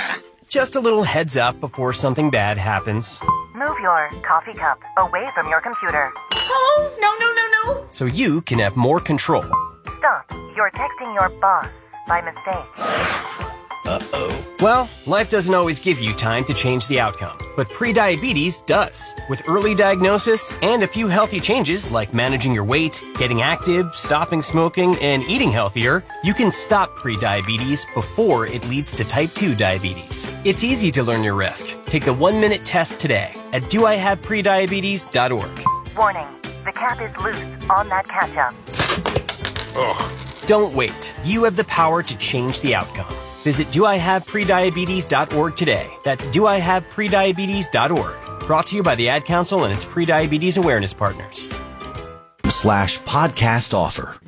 Just a little heads up before something bad happens. Move your coffee cup away from your computer. Oh, no, no, no, no. So you can have more control. Stop. You're texting your boss by mistake. Uh-oh. Well, life doesn't always give you time to change the outcome, but prediabetes does. With early diagnosis and a few healthy changes like managing your weight, getting active, stopping smoking, and eating healthier, you can stop prediabetes before it leads to type two diabetes. It's easy to learn your risk. Take the one-minute test today at do I have prediabetes dot org. Warning, the cap is loose on that ketchup. Ugh. Don't wait. You have the power to change the outcome. Visit do I have prediabetes dot org today. That's do I have prediabetes dot org. Brought to you by the Ad Council and its prediabetes awareness partners. Slash podcast offer.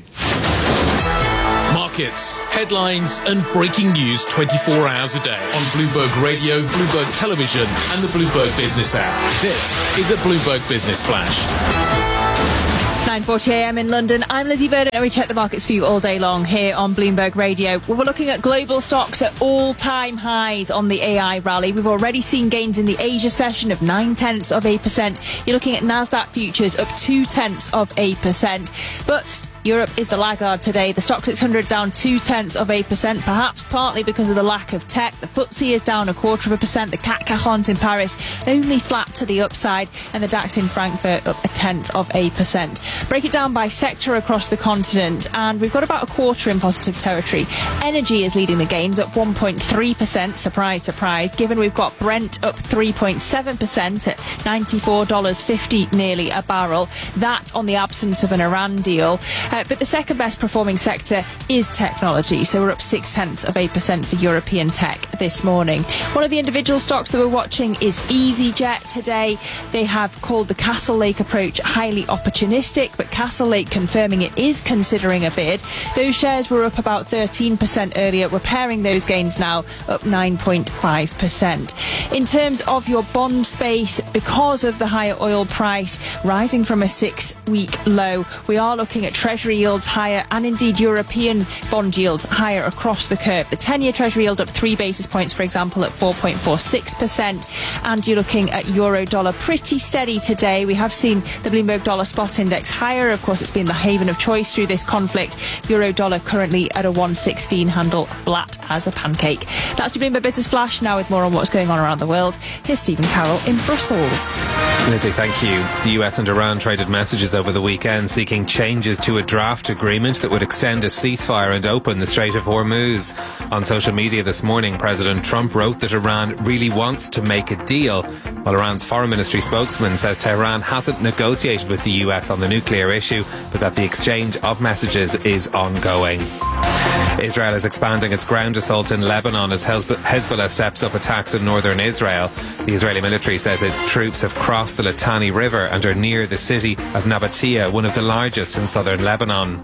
Markets, headlines, and breaking news twenty-four hours a day on Bloomberg Radio, Bloomberg Television, and the Bloomberg Business app. This is a Bloomberg Business Flash. nine forty a m in London. I'm Lizzie Burden and we check the markets for you all day long here on Bloomberg Radio. Well, we're looking at global stocks at all-time highs on the A I rally. We've already seen gains in the Asia session of nine-tenths of a percent. You're looking at Nasdaq futures up two-tenths of a percent. But Europe is the laggard today. The Stock six hundred down two-tenths of a percent, perhaps partly because of the lack of tech. The F T S E is down a quarter of a percent. The C A C quarante in Paris only flat to the upside. And the DAX in Frankfurt up a tenth of a percent. Break it down by sector across the continent. And we've got about a quarter in positive territory. Energy is leading the gains, up one point three percent. Surprise, surprise. Given we've got Brent up three point seven percent at ninety-four dollars fifty nearly a barrel. That on the absence of an Iran deal. Uh, but the second best performing sector is technology. So we're up six tenths of a percent for European tech this morning. One of the individual stocks that we're watching is EasyJet today. They have called the Castle Lake approach highly opportunistic, but Castle Lake confirming it is considering a bid. Those shares were up about thirteen percent earlier. We're pairing those gains now up nine point five percent. In terms of your bond space, because of the higher oil price rising from a six-week low, we are looking at Treasury yields higher and indeed European bond yields higher across the curve. The ten-year Treasury yield up three basis points, for example, at four point four six percent. And you're looking at euro dollar pretty steady today. We have seen the Bloomberg Dollar Spot Index higher. Of course, it's been the haven of choice through this conflict. Euro dollar currently at a one sixteen handle, flat as a pancake. That's the Bloomberg Business Flash. Now with more on what's going on around the world, here's Stephen Carroll in Brussels. Lizzie, thank you. The U S and Iran traded messages over the weekend seeking changes to a draft agreement that would extend a ceasefire and open the Strait of Hormuz. On social media this morning, President Trump wrote that Iran really wants to make a deal, while Iran's foreign ministry spokesman says Tehran hasn't negotiated with the U S on the nuclear issue, but that the exchange of messages is ongoing. Israel is expanding its ground assault in Lebanon as Hezbollah steps up attacks in northern Israel. The Israeli military says its troops have crossed the Litani River and are near the city of Nabatea, one of the largest in southern Lebanon.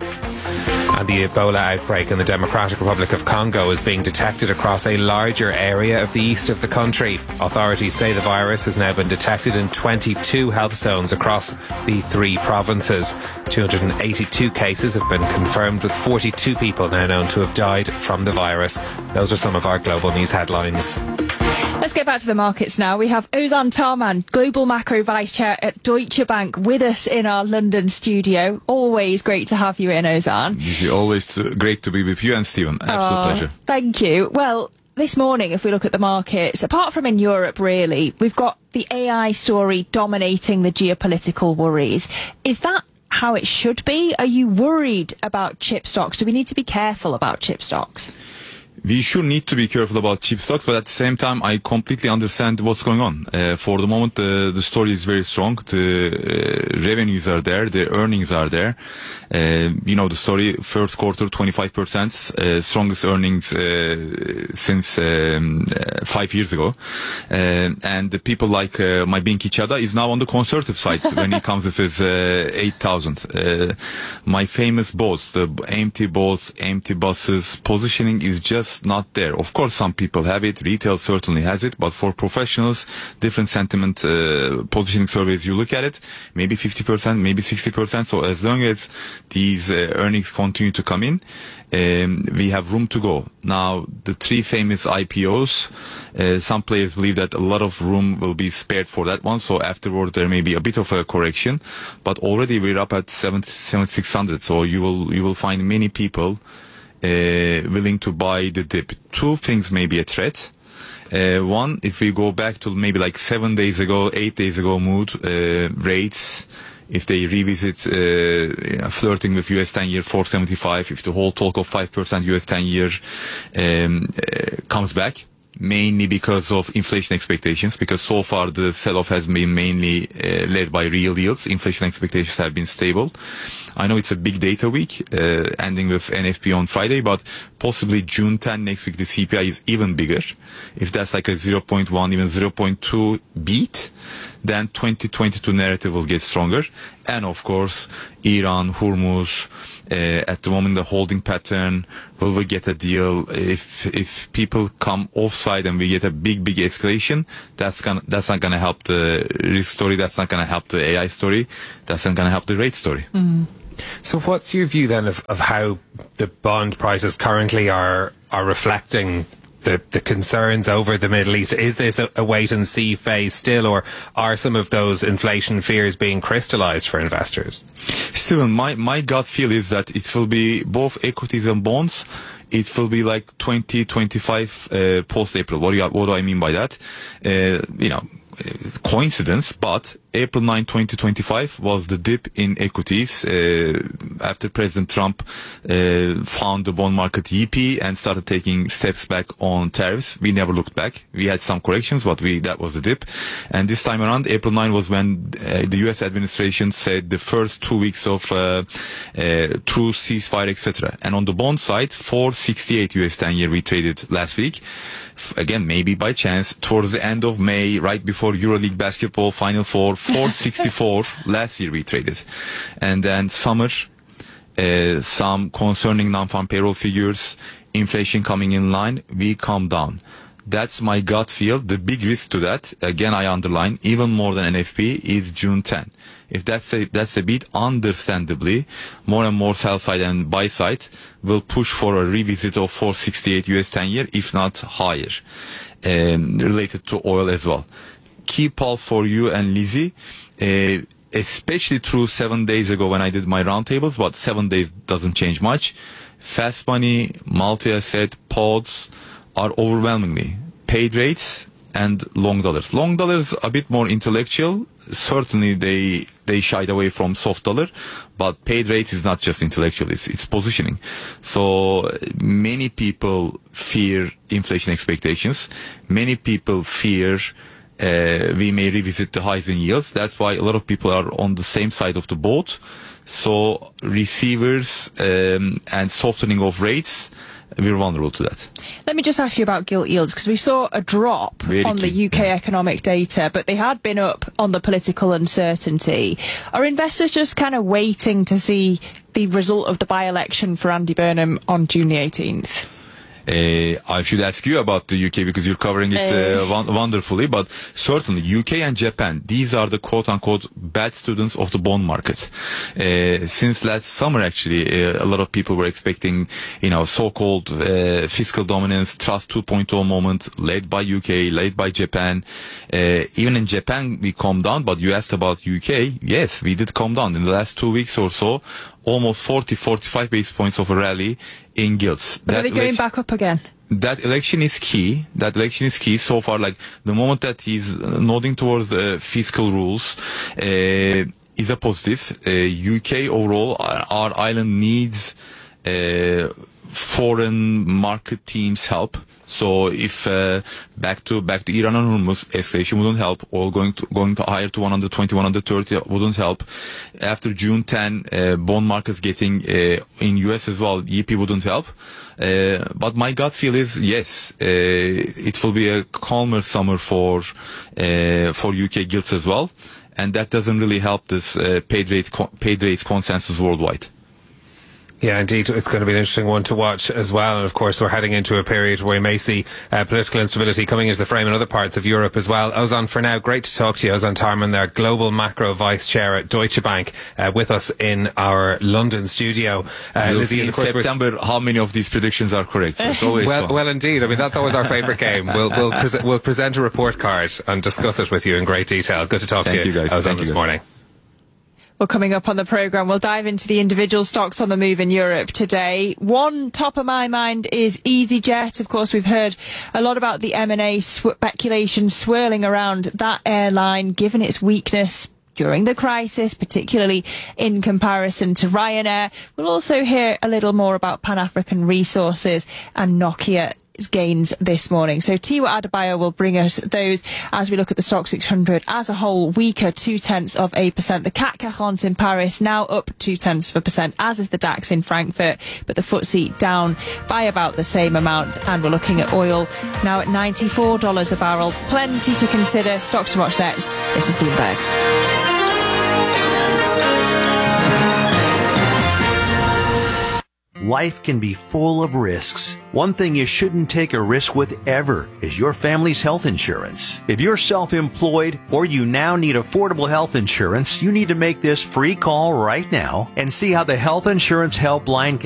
And the Ebola outbreak in the Democratic Republic of Congo is being detected across a larger area of the east of the country. Authorities say the virus has now been detected in twenty-two health zones across the three provinces. two hundred eighty-two cases have been confirmed, with forty-two people now known to have died from the virus. Those are some of our global news headlines. Let's get back to the markets now. We have Ozan Tarman, Global Macro Vice Chair at Deutsche Bank, with us in our London studio. Always great to have you in, Ozan. It's always great to be with you and Stephen. Absolute oh, pleasure. Thank you. Well, this morning, if we look at the markets, apart from in Europe, really, we've got the A I story dominating the geopolitical worries. Is that how it should be? Are you worried about chip stocks? Do we need to be careful about chip stocks? We should need to be careful about chip stocks, but at the same time, I completely understand what's going on. Uh, for the moment, the, the story is very strong. The uh, revenues are there, the earnings are there. Uh, you know the story, first quarter, twenty-five percent, uh, strongest earnings uh, since um, uh, five years ago. Uh, and the people like uh, my Binky Chada is now on the conservative side when he comes with his uh, eight thousand. Uh, my famous boss, the empty boss, empty buses, positioning is just that's not there. Of course, some people have it. Retail certainly has it. But for professionals, different sentiment uh, positioning surveys, you look at it, maybe fifty percent, maybe sixty percent. So as long as these uh, earnings continue to come in, um, we have room to go. Now, the three famous I P Os, uh, some players believe that a lot of room will be spared for that one. So afterward, there may be a bit of a correction. But already we're up at seventy-six hundred. So you will you will find many people Uh, willing to buy the dip. Two things may be a threat. Uh, one, if we go back to maybe like seven days ago, eight days ago mood, uh, rates, if they revisit uh, flirting with U S ten year four seventy-five, if the whole talk of five percent U S ten year um, uh, comes back, mainly because of inflation expectations, because so far the sell-off has been mainly uh, led by real yields. Inflation expectations have been stable. I know it's a big data week, uh, ending with N F P on Friday, but possibly June tenth next week the C P I is even bigger. If that's like a zero point one, even zero point two beat, then twenty twenty-two narrative will get stronger. And of course, Iran, Hormuz, uh, at the moment the holding pattern, will we get a deal? If if people come offside and we get a big, big escalation, that's gonna that's not gonna help the risk story, that's not gonna help the A I story, that's not gonna help the rate story. Mm. So what's your view then of, of how the bond prices currently are are reflecting the, the concerns over the Middle East? Is this a, a wait-and-see phase still, or are some of those inflation fears being crystallized for investors? Steven, my, my gut feel is that it will be both equities and bonds. It will be like twenty twenty-five uh, post-April. What do, you, what do I mean by that? Uh, you know, coincidence, but April ninth, twenty twenty-five was the dip in equities uh, after President Trump uh, found the bond market yippee and started taking steps back on tariffs. We never looked back. We had some corrections, but we that was the dip. And this time around, April ninth was when uh, the U S administration said the first two weeks of uh, uh, true ceasefire, et cetera. And on the bond side, four sixty-eight U S ten year we traded last week. Again, maybe by chance, towards the end of May, right before EuroLeague basketball Final Four, four sixty-four last year we traded. And then summer, uh, some concerning non-farm payroll figures, inflation coming in line, we come down. That's my gut feel. The big risk to that, again I underline, even more than N F P, is June tenth. If that's a, that's a bit, understandably, more and more sell side and buy side will push for a revisit of four sixty-eight U S ten year, if not higher, um, related to oil as well. Key pulse for you and Lizzie, uh, especially through seven days ago when I did my roundtables, but seven days doesn't change much. Fast money, multi-asset, pods are overwhelmingly paid rates and long dollars. Long dollars a bit more intellectual. Certainly they they shied away from soft dollar, but paid rates is not just intellectual, it's, it's positioning. So many people fear inflation expectations. Many people fear uh, we may revisit the highs in yields. That's why a lot of people are on the same side of the boat. So receivers um, and softening of rates, we're vulnerable to that. Let me just ask you about gilt yields, because we saw a drop Very on key. the U K economic data, but they had been up on the political uncertainty. Are investors just kind of waiting to see the result of the by-election for Andy Burnham on June the eighteenth? Uh, I should ask you about the U K because you're covering it uh, won- wonderfully, but certainly U K and Japan, these are the quote-unquote bad students of the bond market. Uh, since last summer, actually, uh, a lot of people were expecting, you know, so-called uh, fiscal dominance, trust two point oh moment, led by U K, led by Japan. Uh, even in Japan, we calmed down, but you asked about U K. Yes, we did calm down. In the last two weeks or so, almost forty, forty-five basis points of a rally in gilts. But are they going back up again? That election is key. That election is key. So far, like, the moment that he's nodding towards the fiscal rules, uh, is a positive. Uh, U K overall, our, our island needs, uh, foreign market teams' help. So if uh, back to back to Iran and Hormuz, escalation wouldn't help. Oil going to going to higher to one twenty, one thirty wouldn't help. After June tenth, uh, bond markets getting uh, in U S as well, E P wouldn't help. Uh, but my gut feel is yes, uh, it will be a calmer summer for uh, for U K gilts as well, and that doesn't really help this uh, paid rate co- paid rates consensus worldwide. Yeah, indeed. It's going to be an interesting one to watch as well. And of course, we're heading into a period where we may see uh, political instability coming into the frame in other parts of Europe as well. Ozan, for now, great to talk to you. Ozan Tarman, there, Global Macro Vice Chair at Deutsche Bank, uh, with us in our London studio. Uh, we'll Lizzie, see in of course, September how many of these predictions are correct. So it's always well, fun. well, indeed. I mean, that's always our favourite game. We'll we'll, pre- we'll present a report card and discuss it with you in great detail. Good to talk Thank to you, you guys. Ozan, Thank this you guys. morning. Well, coming up on the programme, we'll dive into the individual stocks on the move in Europe today. One top of my mind is EasyJet. Of course, we've heard a lot about the M and A speculation swirling around that airline, given its weakness during the crisis, particularly in comparison to Ryanair. We'll also hear a little more about Pan-African Resources and Nokia gains this morning. So Tiwa Adebayo will bring us those as we look at the Stock six hundred as a whole, weaker two tenths of a percent. The C A C quarante in Paris now up two tenths of a percent, as is the DAX in Frankfurt, but the F T S E down by about the same amount. And we're looking at oil now at ninety-four dollars a barrel. Plenty to consider. Stocks to watch next. This is Bloomberg. Life can be full of risks. One thing you shouldn't take a risk with ever is your family's health insurance. If you're self-employed or you now need affordable health insurance, you need to make this free call right now and see how the Health Insurance Helpline can